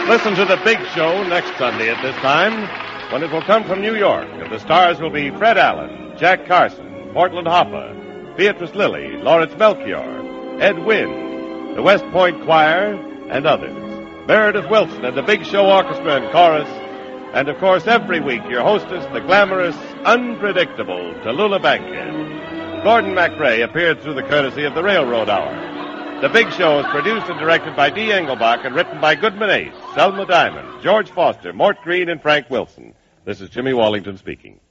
Listen to The Big Show next Sunday at this time, when it will come from New York, and the stars will be Fred Allen, Jack Carson, Portland Hoppa, Beatrice Lilly, Lawrence Melchior, Ed Wynn, the West Point Choir, and others. Meredith Wilson and the Big Show Orchestra and Chorus, and of course every week your hostess, the glamorous, unpredictable Tallulah Bankhead. Gordon MacRae appeared through the courtesy of the Railroad Hour. The Big Show is produced and directed by Dee Engelbach and written by Goodman Ace, Selma Diamond, George Foster, Mort Green, and Frank Wilson. This is Jimmy Wallington speaking.